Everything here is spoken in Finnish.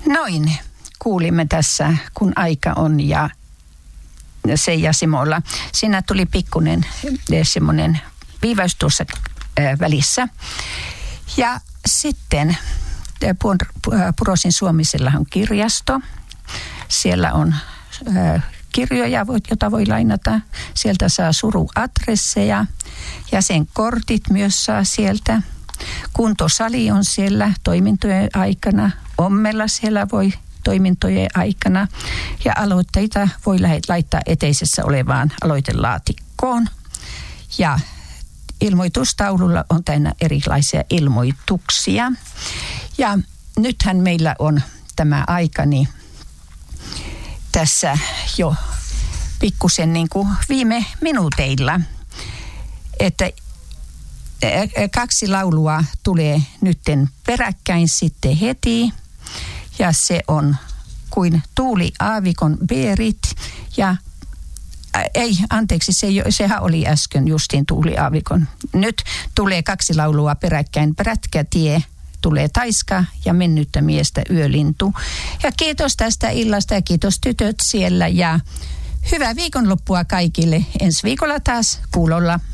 Noin, kuulimme tässä, kun aika on ja Seija Simolla. Siinä tuli pikkuinen semmoinen viivaus tuossa välissä. Ja sitten Purosin Suomisella on kirjasto. Siellä on kirjoja, joita voi lainata. Sieltä saa suruadresseja ja sen kortit myös saa sieltä. Kuntosali on siellä toimintojen aikana. Ommella siellä voi toimintojen aikana. Ja aloitteita voi laittaa eteisessä olevaan aloitelaatikkoon. Ja ilmoitustaululla on täynnä erilaisia ilmoituksia. Ja nythän meillä on tämä aikani tässä jo pikkusen niin kuin viime minuuteilla, että 2 laulua tulee nytten peräkkäin sitten heti. Ja se on kuin Tuuli Aavikon Berit ja sehän oli äsken justiin Tuuli Aavikon. Nyt tulee 2 laulua peräkkäin. Prätkätie tulee Taiska ja Mennyttä miestä Yölintu. Ja kiitos tästä illasta ja kiitos tytöt siellä ja hyvää viikonloppua kaikille. Ensi viikolla taas kuulolla.